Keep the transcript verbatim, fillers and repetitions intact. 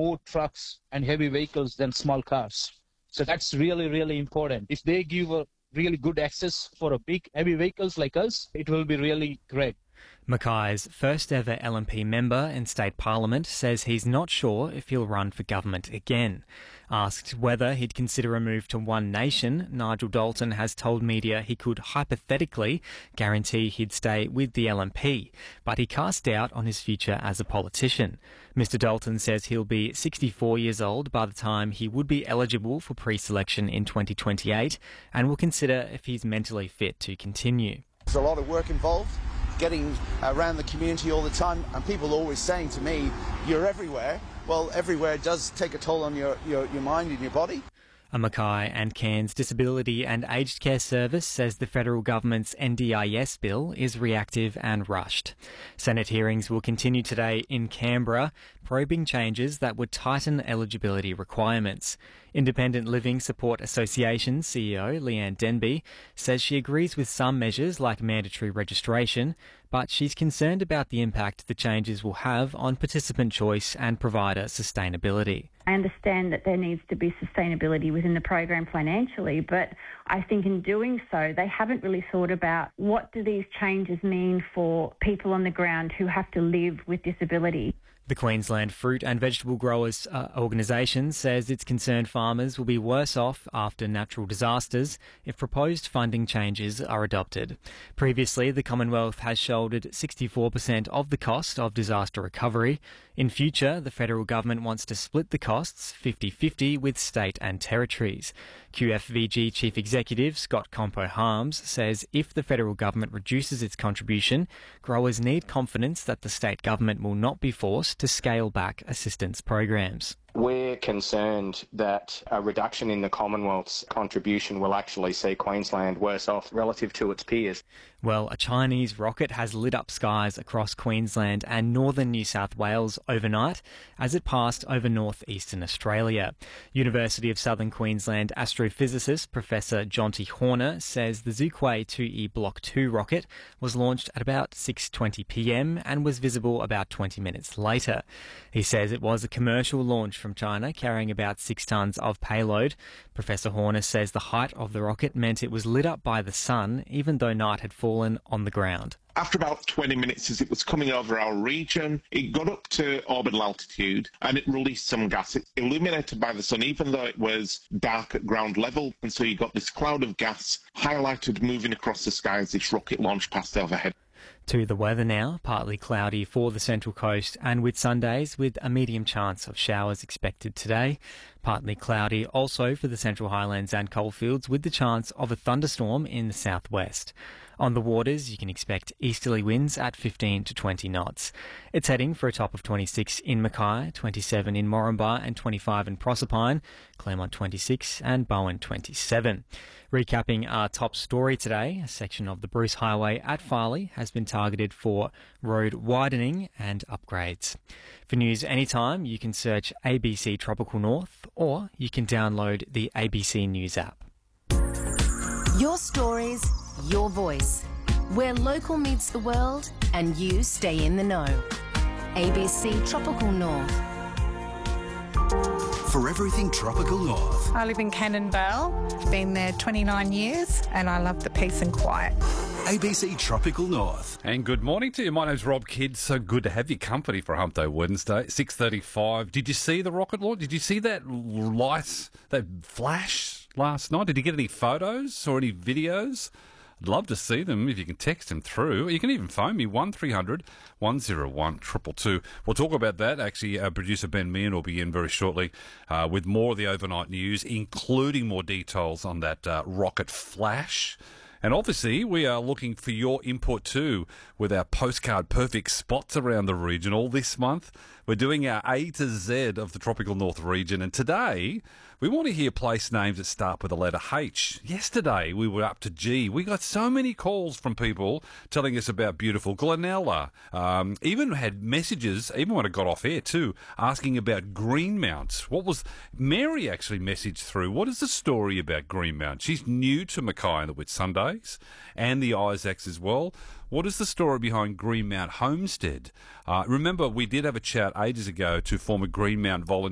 more trucks and heavy vehicles than small cars. So that's really, really important. If they give a really good access for a big, heavy vehicles like us, it will be really great. Mackay's first ever L N P member in state parliament says he's not sure if he'll run for government again. Asked whether he'd consider a move to One Nation, Nigel Dalton has told media he could hypothetically guarantee he'd stay with the L N P, but he cast doubt on his future as a politician. Mister Dalton says he'll be sixty-four years old by the time he would be eligible for pre-selection in twenty twenty-eight and will consider if he's mentally fit to continue. There's a lot of work involved, getting around the community all the time, and people always saying to me, you're everywhere. Well, everywhere does take a toll on your, your, your mind and your body. A Mackay and Cairns Disability and Aged Care Service says the federal government's N D I S bill is reactive and rushed. Senate hearings will continue today in Canberra, probing changes that would tighten eligibility requirements. Independent Living Support Association C E O Leanne Denby says she agrees with some measures like mandatory registration, but she's concerned about the impact the changes will have on participant choice and provider sustainability. I understand that there needs to be sustainability within the program financially, but I think in doing so, they haven't really thought about what do these changes mean for people on the ground who have to live with disability. The Queensland Fruit and Vegetable Growers uh, Organisation says it's concerned farmers will be worse off after natural disasters if proposed funding changes are adopted. Previously, the Commonwealth has shouldered sixty-four percent of the cost of disaster recovery. In future, the federal government wants to split the costs fifty-fifty with state and territories. Q F V G Chief Executive Scott Compo-Harms says if the federal government reduces its contribution, growers need confidence that the state government will not be forced to scale back assistance programs. We're concerned that a reduction in the Commonwealth's contribution will actually see Queensland worse off relative to its peers. Well, a Chinese rocket has lit up skies across Queensland and northern New South Wales overnight as it passed over northeastern Australia. University of Southern Queensland astrophysicist Professor Jonty Horner says the Zhukwei two E Block two rocket was launched at about six twenty p m and was visible about twenty minutes later. He says it was a commercial launch from China carrying about six tonnes of payload. Professor Horner says the height of the rocket meant it was lit up by the sun even though night had fallen on the ground. After about twenty minutes as it was coming over our region, it got up to orbital altitude and it released some gas. It illuminated by the sun even though it was dark at ground level, and so you got this cloud of gas highlighted moving across the sky as this rocket launched past overhead. To the weather now, partly cloudy for the Central Coast and with Sundays with a medium chance of showers expected today. Partly cloudy also for the Central Highlands and Coalfields with the chance of a thunderstorm in the southwest. On the waters, you can expect easterly winds at fifteen to twenty knots. It's heading for a top of twenty-six in Mackay, twenty-seven in Moranbah and twenty-five in Proserpine, Claremont twenty-six and Bowen twenty-seven. Recapping our top story today, a section of the Bruce Highway at Farley has been targeted for road widening and upgrades. For news anytime, you can search A B C Tropical North or you can download the A B C News app. Your stories, your voice. Where local meets the world and you stay in the know. A B C Tropical North. For everything Tropical North. I live in Cannonvale, been there twenty-nine years, and I love the peace and quiet. A B C Tropical North. And good morning to you. My name's Rob Kidd. So good to have your company for Hump Day Wednesday, six thirty-five. Did you see the rocket launch? Did you see that light, that flash last night? Did you get any photos or any videos? I'd love to see them if you can text them through. You can even phone me, one three hundred one oh one two two two. We'll talk about that. Actually, uh, producer Ben Meehan will be in very shortly uh, with more of the overnight news, including more details on that uh, rocket flash. And obviously, we are looking for your input too with our postcard perfect spots around the region. All this month, we're doing our A to Z of the Tropical North region. And today, we want to hear place names that start with the letter H. Yesterday, we were up to G. We got so many calls from people telling us about beautiful Glenella. Um, even had messages, even when it got off air too, asking about Greenmount. What was... Mary actually messaged through, what is the story about Greenmount? She's new to Mackay and the Whitsundays and the Isaacs as well. What is the story behind Greenmount Homestead? Uh, remember, we did have a chat ages ago to former Greenmount volunteer